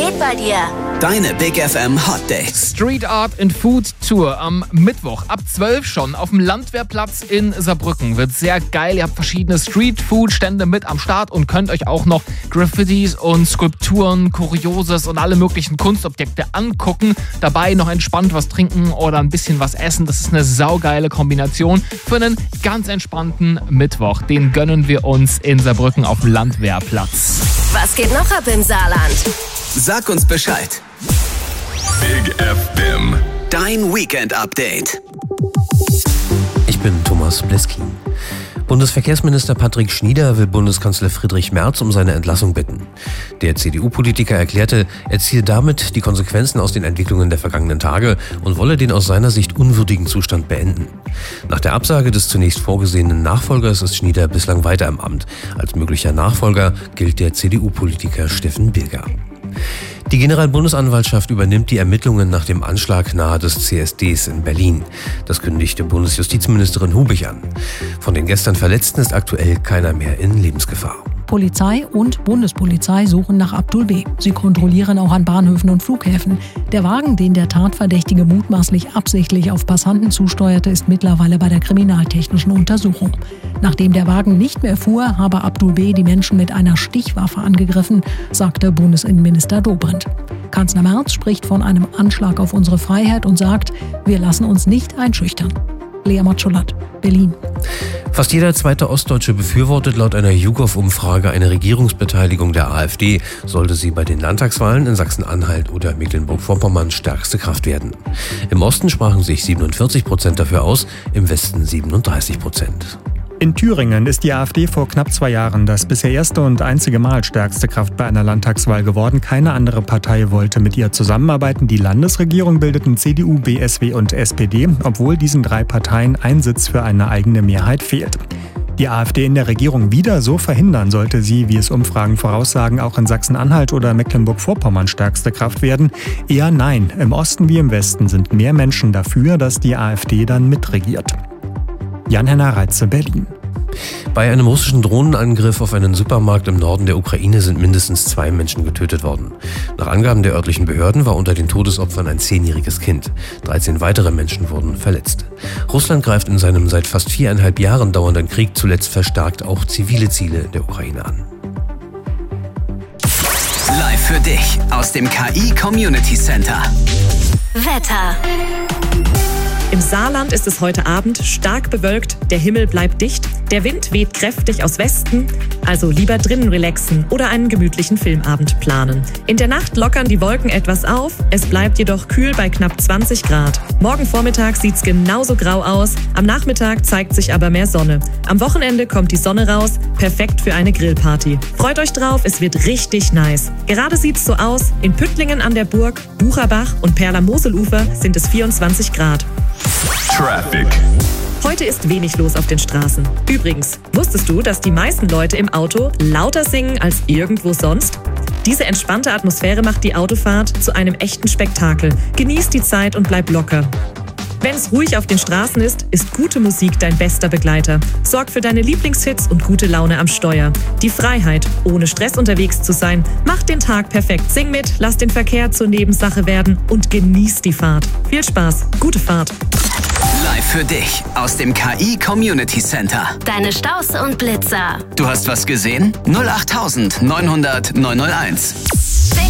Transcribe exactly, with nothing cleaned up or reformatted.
geht bei dir? Deine Big F M Hot Dates. Street Art and Food Tour am Mittwoch ab zwölf schon auf dem Landwehrplatz in Saarbrücken. Wird sehr geil. Ihr habt verschiedene Street-Food-Stände mit am Start und könnt euch auch noch Graffitis und Skulpturen, Kurioses und alle möglichen Kunstobjekte angucken. Dabei noch entspannt was trinken oder ein bisschen was essen. Das ist eine saugeile Kombination für einen ganz entspannten Mittwoch. Den gönnen wir uns in Saarbrücken auf dem Landwehrplatz. Was geht noch ab im Saarland? Sag uns Bescheid. Big F M. Dein Weekend-Update. Ich bin Thomas Bleskin. Bundesverkehrsminister Patrick Schnieder will Bundeskanzler Friedrich Merz um seine Entlassung bitten. Der C D U-Politiker erklärte, er ziehe damit die Konsequenzen aus den Entwicklungen der vergangenen Tage und wolle den aus seiner Sicht unwürdigen Zustand beenden. Nach der Absage des zunächst vorgesehenen Nachfolgers ist Schnieder bislang weiter im Amt. Als möglicher Nachfolger gilt der C D U-Politiker Steffen Bilger. Die Generalbundesanwaltschaft übernimmt die Ermittlungen nach dem Anschlag nahe des C S Ds in Berlin. Das kündigte Bundesjustizministerin Hubig an. Von den gestern Verletzten ist aktuell keiner mehr in Lebensgefahr. Polizei und Bundespolizei suchen nach Abdul B. Sie kontrollieren auch an Bahnhöfen und Flughäfen. Der Wagen, den der Tatverdächtige mutmaßlich absichtlich auf Passanten zusteuerte, ist mittlerweile bei der kriminaltechnischen Untersuchung. Nachdem der Wagen nicht mehr fuhr, habe Abdul B. die Menschen mit einer Stichwaffe angegriffen, sagte Bundesinnenminister Dobrindt. Kanzler Merz spricht von einem Anschlag auf unsere Freiheit und sagt, wir lassen uns nicht einschüchtern. Lea Matschulat, Berlin. Fast jeder zweite Ostdeutsche befürwortet laut einer YouGov-Umfrage eine Regierungsbeteiligung der AfD, sollte sie bei den Landtagswahlen in Sachsen-Anhalt oder Mecklenburg-Vorpommern stärkste Kraft werden. Im Osten sprachen sich siebenundvierzig Prozent dafür aus, im Westen siebenunddreißig Prozent. In Thüringen ist die AfD vor knapp zwei Jahren das bisher erste und einzige Mal stärkste Kraft bei einer Landtagswahl geworden. Keine andere Partei wollte mit ihr zusammenarbeiten. Die Landesregierung bildeten C D U, B S W und S P D, obwohl diesen drei Parteien ein Sitz für eine eigene Mehrheit fehlt. Die AfD in der Regierung wieder so verhindern, sollte sie, wie es Umfragen voraussagen, auch in Sachsen-Anhalt oder Mecklenburg-Vorpommern stärkste Kraft werden? Eher nein. Im Osten wie im Westen sind mehr Menschen dafür, dass die AfD dann mitregiert. Jan-Henner Reitze, Berlin. Bei einem russischen Drohnenangriff auf einen Supermarkt im Norden der Ukraine sind mindestens zwei Menschen getötet worden. Nach Angaben der örtlichen Behörden war unter den Todesopfern ein zehnjähriges Kind. dreizehn weitere Menschen wurden verletzt. Russland greift in seinem seit fast viereinhalb Jahren dauernden Krieg zuletzt verstärkt auch zivile Ziele der Ukraine an. Live für dich aus dem K I Community Center. Wetter. Im Saarland ist es heute Abend stark bewölkt, der Himmel bleibt dicht, der Wind weht kräftig aus Westen, also lieber drinnen relaxen oder einen gemütlichen Filmabend planen. In der Nacht lockern die Wolken etwas auf, es bleibt jedoch kühl bei knapp zwanzig Grad. Morgen Vormittag sieht's genauso grau aus, am Nachmittag zeigt sich aber mehr Sonne. Am Wochenende kommt die Sonne raus, perfekt für eine Grillparty. Freut euch drauf, es wird richtig nice. Gerade sieht's so aus, in Püttlingen an der Burg, Bucherbach und Perla-Mosel-Ufer sind es vierundzwanzig Grad. Traffic. Heute ist wenig los auf den Straßen. Übrigens, wusstest du, dass die meisten Leute im Auto lauter singen als irgendwo sonst? Diese entspannte Atmosphäre macht die Autofahrt zu einem echten Spektakel. Genieß die Zeit und bleib locker. Wenn es ruhig auf den Straßen ist, ist gute Musik dein bester Begleiter. Sorg für deine Lieblingshits und gute Laune am Steuer. Die Freiheit, ohne Stress unterwegs zu sein, macht den Tag perfekt. Sing mit, lass den Verkehr zur Nebensache werden und genieß die Fahrt. Viel Spaß, gute Fahrt. Live für dich aus dem K I Community Center. Deine Staus und Blitzer. Du hast was gesehen? null acht neunhundert neunhunderт neunhunderteins.